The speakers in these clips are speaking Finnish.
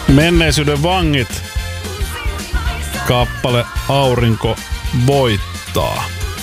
Menneisyyden vangit. Kappale Aurinko voittaa.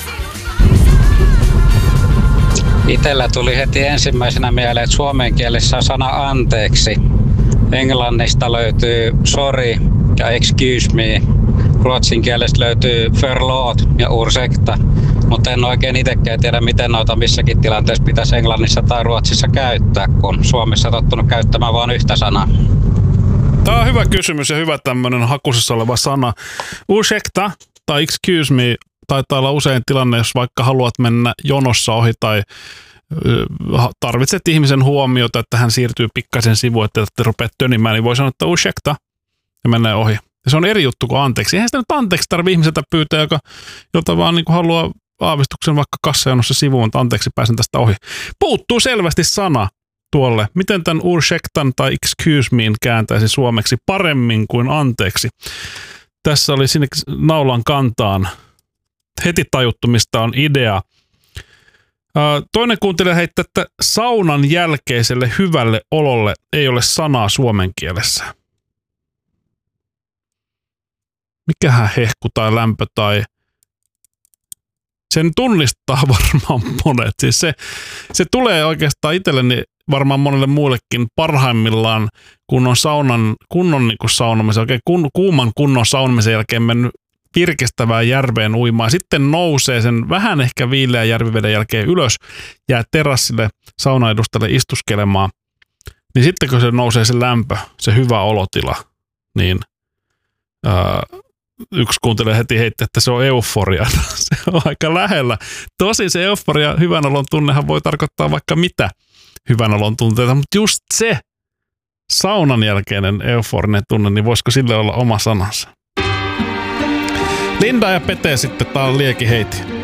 Itellä tuli heti ensimmäisenä mieleen, että suomen kielessä on sana anteeksi. Englannista löytyy sorry ja excuse me. Ruotsin kielestä löytyy förlåt ja ursäkta. Mutta en oikein itsekään tiedä, miten noita missäkin tilanteessa pitäisi Englannissa tai Ruotsissa käyttää, kun Suomessa on tottunut käyttämään vain yhtä sanaa. Tämä on hyvä kysymys ja hyvä tämmöinen hakusessa oleva sana. Ursäkta tai excuse me taitaa olla usein tilanne, jos vaikka haluat mennä jonossa ohi tai tarvitset ihmisen huomiota, että hän siirtyy pikkasen sivuun, että te rupeat tönimään, niin voi sanoa, että ursäkta ja menee ohi. Ja se on eri juttu kuin anteeksi. Eihän sitä nyt anteeksi tarvitse ihmiseltä pyytää, jota vaan niin kuin haluaa aavistuksen vaikka kassajonossa sivuun, että anteeksi pääsen tästä ohi. Puuttuu selvästi sana tuolle. Miten tämän ursäktan tai excuse mein kääntäisi suomeksi paremmin kuin anteeksi? Tässä oli sinne naulan kantaan heti tajuttu, mistä on idea. Toinen kuuntelija heittää, että saunan jälkeiselle hyvälle ololle ei ole sanaa suomen kielessä. Mikähän hehku tai lämpö tai... Sen tunnistaa varmaan monet. Siis se tulee oikeastaan itselleni varmaan monelle muullekin parhaimmillaan, kun on kunnon niin saunomisen, oikein kuuman kunnon saunomisen jälkeen mennyt virkistävään järveen uimaan. Sitten nousee sen vähän ehkä viileän järviveden jälkeen ylös, jää terassille saunaedustalle istuskelemaan. Niin sitten kun se nousee se lämpö, se hyvä olotila, niin yksi kuuntelee heti heittää, että se on euforia. Se on aika lähellä. Tosin se euforia, hyvän olon tunnehan voi tarkoittaa vaikka mitä hyvän olon tunteita, mutta just se saunan jälkeinen euforinen tunne, niin voisiko sille olla oma sanansa? Linda ja Pete sitten, tää on liekiheiti.